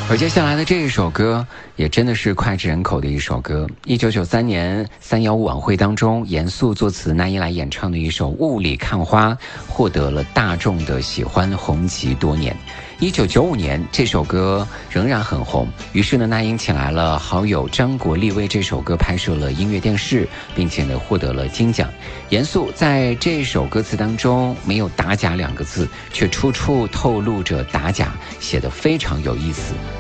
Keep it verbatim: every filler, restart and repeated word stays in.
而接下来的这一首歌也真的是脍炙人口的一首歌。一九九三年三幺五晚会当中，严肃作词，那英来演唱的一首《雾里看花》获得了大众的喜欢，红极多年。一九九五年这首歌仍然很红，于是呢，那英请来了好友张国立为这首歌拍摄了音乐电视，并且呢获得了金奖。严肃在这首歌词当中没有打假两个字，却处处透露着打假，写得非常有意思。